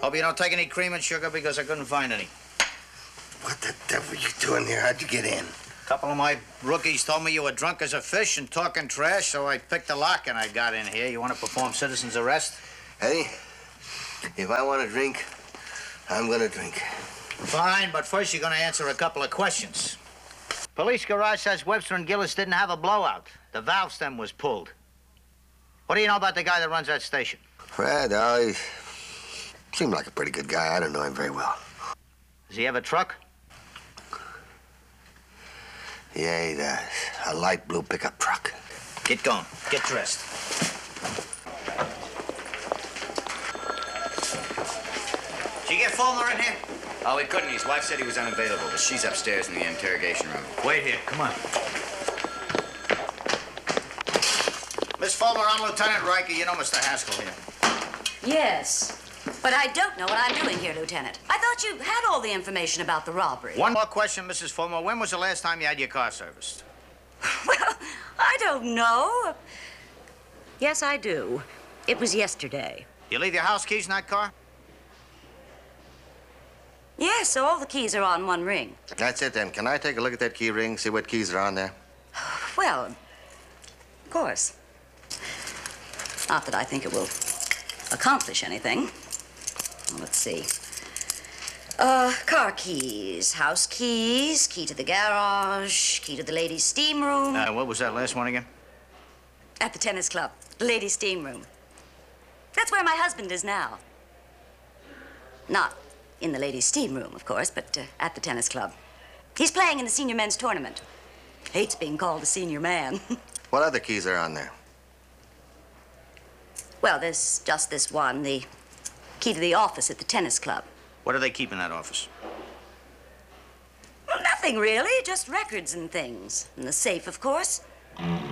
Hope you don't take any cream and sugar because I couldn't find any. What the devil are you doing here? How'd you get in? A couple of my rookies told me you were drunk as a fish and talking trash, so I picked the lock and I got in here. You want to perform citizen's arrest? Hey, if I want to drink, I'm gonna drink. Fine, but first you're gonna answer a couple of questions. Police garage says Webster and Gillis didn't have a blowout. The valve stem was pulled. What do you know about the guy that runs that station? Fred, he seemed like a pretty good guy. I don't know him very well. Does he have a truck? Yeah, he does. A light blue pickup truck. Get going. Get dressed. Did you get Fulmer in here? Oh, he couldn't. His wife said he was unavailable, but she's upstairs in the interrogation room. Wait here. Come on. Miss Fulmer, I'm Lieutenant Riker. You know Mr. Haskell here. Yes, but I don't know what I'm doing here, Lieutenant. I thought you had all the information about the robbery. One more question, Mrs. Fulmer. When was the last time you had your car serviced? Well, I don't know. Yes, I do. It was yesterday. You leave your house keys in that car? Yes, so all the keys are on one ring. That's it, then. Can I take a look at that key ring, see what keys are on there? Well, of course. Not that I think it will accomplish anything. Well, let's see. Car keys, house keys, key to the garage, key to the ladies' steam room. What was that last one again? At the tennis club, the ladies' steam room. That's where my husband is now. Not in the ladies' steam room, of course, but at the tennis club. He's playing in the senior men's tournament. Hates being called a senior man. What other keys are on there? Well, there's just this one, the key to the office at the tennis club. What do they keep in that office? Well, nothing really, just records and things. And the safe, of course.